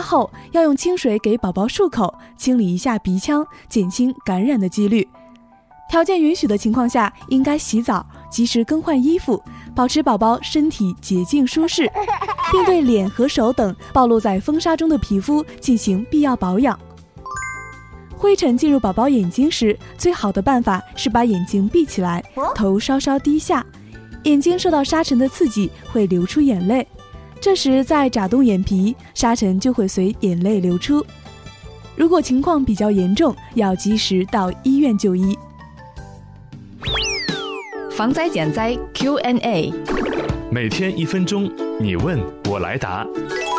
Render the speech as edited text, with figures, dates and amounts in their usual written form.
后要用清水给宝宝漱口，清理一下鼻腔，减轻感染的几率。条件允许的情况下，应该洗澡，及时更换衣服，保持宝宝身体洁净舒适，并对脸和手等暴露在风沙中的皮肤进行必要保养。灰尘进入宝宝眼睛时，最好的办法是把眼睛闭起来，头稍稍低下，眼睛受到沙尘的刺激会流出眼泪，这时再眨动眼皮，沙尘就会随眼泪流出。如果情况比较严重，要及时到医院就医。 防灾减灾 Q&A， 每天1分钟，你问我来答。